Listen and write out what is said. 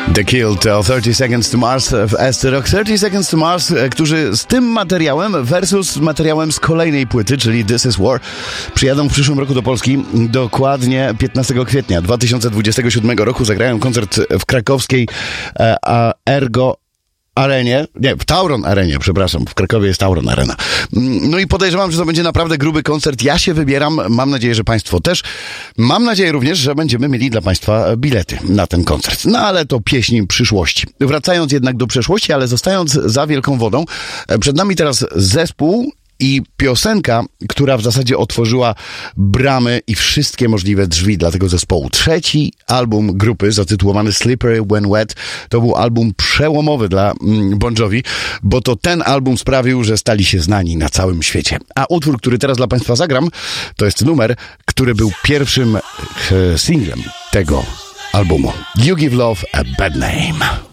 The Kill to 30 Seconds to Mars w ST Rock. 30 Seconds to Mars, którzy z tym materiałem versus materiałem z kolejnej płyty, czyli This Is War, przyjadą w przyszłym roku do Polski. Dokładnie 15 kwietnia 2027 roku zagrają koncert w krakowskiej w Tauron Arenie, przepraszam. W Krakowie jest Tauron Arena. No i podejrzewam, że to będzie naprawdę gruby koncert. Ja się wybieram. Mam nadzieję, że Państwo też. Mam nadzieję również, że będziemy mieli dla Państwa bilety na ten koncert. No ale to pieśń przyszłości. Wracając jednak do przeszłości, ale zostając za wielką wodą, przed nami teraz zespół i piosenka, która w zasadzie otworzyła bramy i wszystkie możliwe drzwi dla tego zespołu. Trzeci album grupy, zatytułowany Slippery When Wet, to był album przełomowy dla Bon Jovi, bo to ten album sprawił, że stali się znani na całym świecie. A utwór, który teraz dla Państwa zagram, to jest numer, który był pierwszym singlem tego albumu. You Give Love a Bad Name.